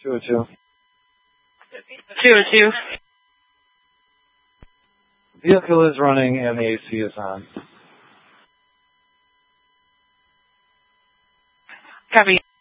202. 202. Vehicle is running and the AC is on. Copy.